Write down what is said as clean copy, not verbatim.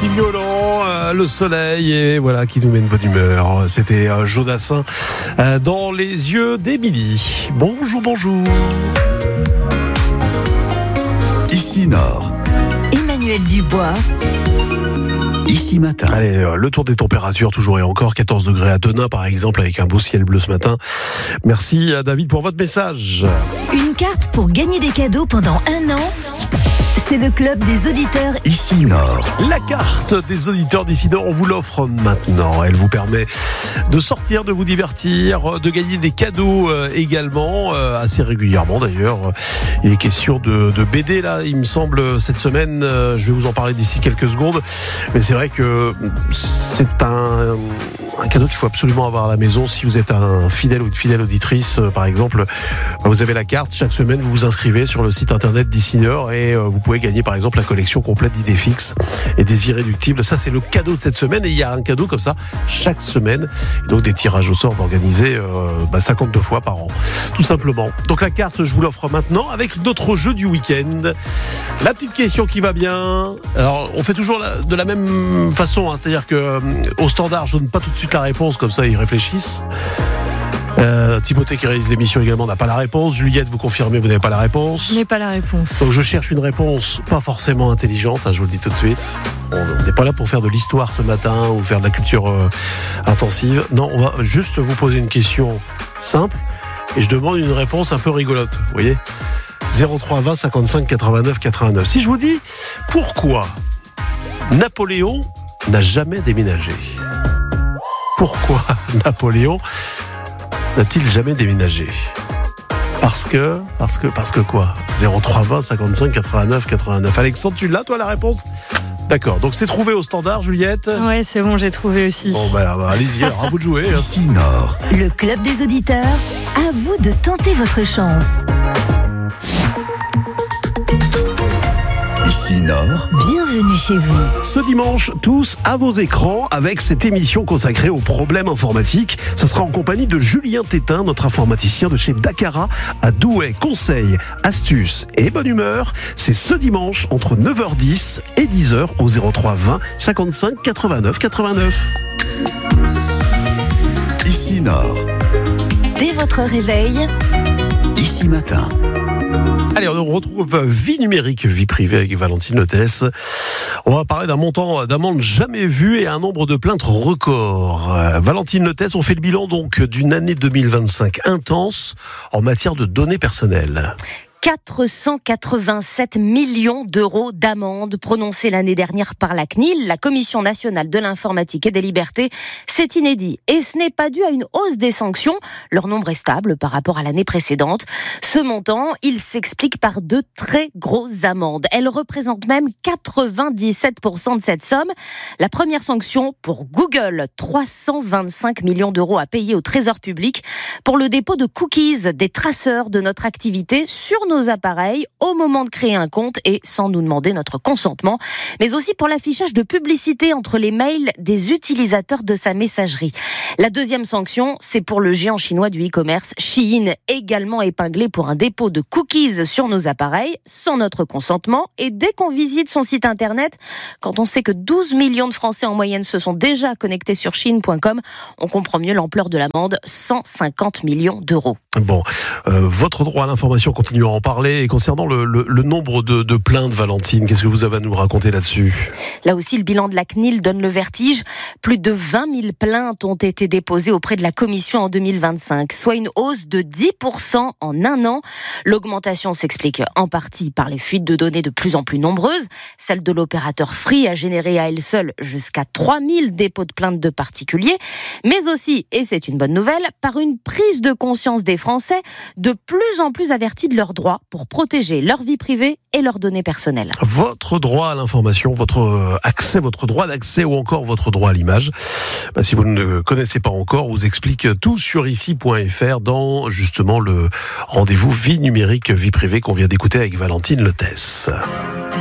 petit violon, le soleil et voilà qui nous met une bonne humeur. C'était Jodassin dans les yeux d'Émilie. Bonjour. Ici Nord. Emmanuel Dubois. Ici Matin. Allez, le tour des températures, toujours et encore, 14 degrés à Denain par exemple, avec un beau ciel bleu ce matin. Merci à David pour votre message. Une carte pour gagner des cadeaux pendant 1 an. C'est le club des auditeurs Ici Nord. La carte des auditeurs d'Ici Nord, on vous l'offre maintenant. Elle vous permet de sortir, de vous divertir, de gagner des cadeaux également, assez régulièrement d'ailleurs. Il est question de BD là, il me semble, cette semaine. Je vais vous en parler d'ici quelques secondes. Mais c'est vrai que c'est un cadeau qu'il faut absolument avoir à la maison. Si vous êtes un fidèle ou une fidèle auditrice, par exemple, vous avez la carte. Chaque semaine, vous vous inscrivez sur le site internet d'Ici Nord et vous pouvez gagner par exemple la collection complète d'idées fixes et des irréductibles. Ça, c'est le cadeau de cette semaine et il y a un cadeau comme ça chaque semaine. Et donc des tirages au sort organisés 52 fois par an, tout simplement. Donc la carte, je vous l'offre maintenant avec notre jeu du week-end. La petite question qui va bien. Alors, on fait toujours de la même façon, hein, c'est-à-dire que au standard, je donne pas tout de suite la réponse, comme ça ils réfléchissent. Timothée qui réalise l'émission également n'a pas la réponse. Juliette, vous confirmez, vous n'avez pas la réponse? Je n'ai pas la réponse. Donc je cherche une réponse pas forcément intelligente, je vous le dis tout de suite. On n'est pas là pour faire de l'histoire ce matin ou faire de la culture intensive. Non, on va juste vous poser une question simple et je demande une réponse un peu rigolote, vous voyez. 03 20 55 89 89. Si je vous dis pourquoi Napoléon n'a jamais déménagé? Pourquoi Napoléon n'a-t-il jamais déménagé? Parce que quoi? 03 20 55 89 89. Alexandre, tu l'as toi la réponse? D'accord, donc c'est trouvé au standard, Juliette? Ouais, c'est bon, j'ai trouvé aussi. Bon allez-y, alors à vous de jouer. Ici Nord. le club des auditeurs. À vous de tenter votre chance. Ici Nord. Bienvenue chez vous. Ce dimanche, tous à vos écrans avec cette émission consacrée aux problèmes informatiques. Ce sera en compagnie de Julien Tétin, notre informaticien de chez Dakara à Douai. Conseils, astuces et bonne humeur, c'est ce dimanche entre 9h10 et 10h au 03 20 55 89 89. Ici Nord. Dès votre réveil, Ici Matin. Allez, on retrouve vie numérique, vie privée avec Valentine Lotès. On va parler d'un montant d'amende jamais vu et un nombre de plaintes record. Valentine Lotès, on fait le bilan donc d'une année 2025 intense en matière de données personnelles. 487 millions d'euros d'amende prononcées l'année dernière par la CNIL, la Commission nationale de l'informatique et des libertés. C'est inédit et ce n'est pas dû à une hausse des sanctions. Leur nombre est stable par rapport à l'année précédente. Ce montant, il s'explique par de très grosses amendes. Elles représentent même 97% de cette somme. La première sanction pour Google, 325 millions d'euros à payer au Trésor public pour le dépôt de cookies, des traceurs de notre activité sur nos appareils au moment de créer un compte et sans nous demander notre consentement, mais aussi pour l'affichage de publicité entre les mails des utilisateurs de sa messagerie. La deuxième sanction, c'est pour le géant chinois du e-commerce Shein, également épinglé pour un dépôt de cookies sur nos appareils sans notre consentement. Et dès qu'on visite son site internet, quand on sait que 12 millions de Français en moyenne se sont déjà connectés sur Shein.com, on comprend mieux l'ampleur de l'amende, 150 millions d'euros. Bon, votre droit à l'information, continuons à en parler. Et concernant le nombre de plaintes, Valentine, qu'est-ce que vous avez à nous raconter là-dessus? Là aussi, le bilan de la CNIL donne le vertige. Plus de 20 000 plaintes ont été déposées auprès de la Commission en 2025, soit une hausse de 10% en un an. L'augmentation s'explique en partie par les fuites de données de plus en plus nombreuses. Celle de l'opérateur Free a généré à elle seule jusqu'à 3 000 dépôts de plaintes de particuliers, mais aussi, et c'est une bonne nouvelle, par une prise de conscience des Français de plus en plus avertis de leurs droits pour protéger leur vie privée et leurs données personnelles. Votre droit à l'information, votre droit d'accès ou encore votre droit à l'image. Si vous ne connaissez pas encore, on vous explique tout sur ici.fr dans justement le rendez-vous vie numérique, vie privée qu'on vient d'écouter avec Valentine Lotès.